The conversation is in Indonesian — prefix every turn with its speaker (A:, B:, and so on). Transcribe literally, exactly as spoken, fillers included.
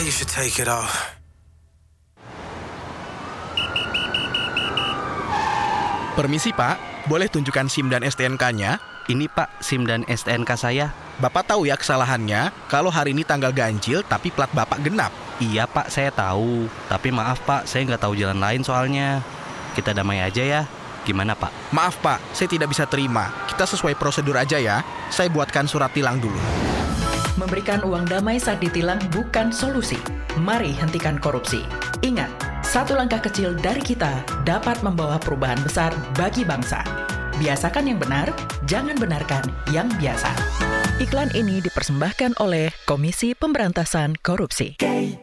A: you should take it off.
B: Permisi Pak, boleh tunjukkan SIM dan S T N K-nya?
C: Ini Pak, SIM dan S T N K saya.
B: Bapak tahu ya kesalahannya, kalau hari ini tanggal ganjil tapi plat Bapak genap.
C: Iya Pak, saya tahu. Tapi maaf Pak, saya nggak tahu jalan lain soalnya. Kita damai aja ya. Gimana Pak?
B: Maaf Pak, saya tidak bisa terima. Kita sesuai prosedur aja ya. Saya buatkan surat tilang dulu.
D: Memberikan uang damai saat ditilang bukan solusi. Mari hentikan korupsi. Ingat, satu langkah kecil dari kita dapat membawa perubahan besar bagi bangsa. Biasakan yang benar, jangan benarkan yang biasa. Iklan ini dipersembahkan oleh Komisi Pemberantasan Korupsi.